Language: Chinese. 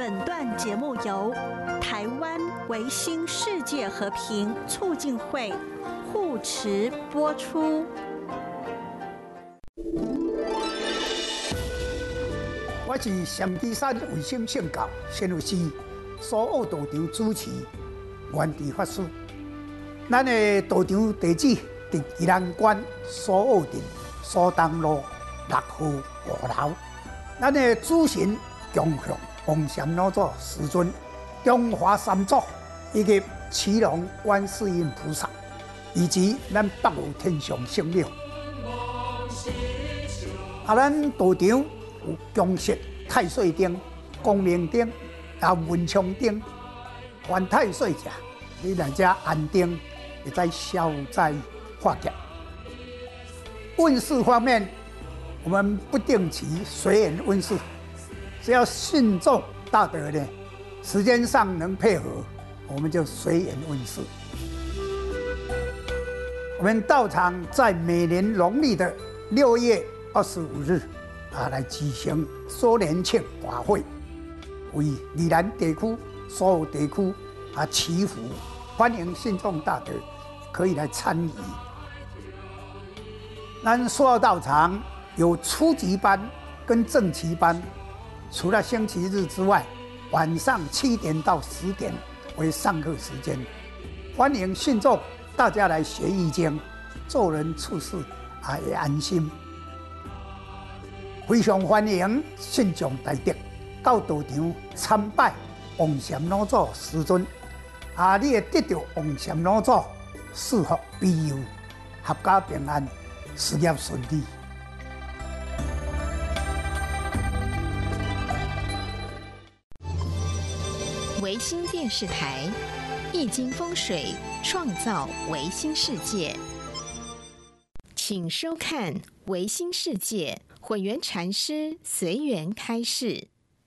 本段节目由台湾维新世界和平促进会护持播出。 我是上基山卫生圣教宣教师苏澳道场主持元智法师。咱的道场地址伫宜兰县苏澳镇苏东路6号5楼。咱的主神供向王禅老祖师尊、中华三祖以及祁龙观世音菩萨，以及咱北无天上圣庙。咱道场有供设太岁灯、光明灯、文昌灯，凡太岁者，你来遮安灯，会使消灾化解。运势方面，我们不定期随缘运势，只要信众大德呢，时间上能配合，我们就随缘运势。我们道场在每年农历的6月25日来举行周年庆大会，为宜兰地区所有地区祈福，欢迎信众大德可以来参与。咱苏澳道场有初级班跟正期班，除了星期日之外，晚上7点到10点为上课时间。欢迎信众大家来学易经，做人处事也安心。非常欢迎信众大德到道场参拜王禅老祖师尊，你会得到王禅老祖赐福庇佑，合家平安，事业顺利。 维新电视台，易经风水创造维新世界，请收看维新世界混元禅师随缘开示。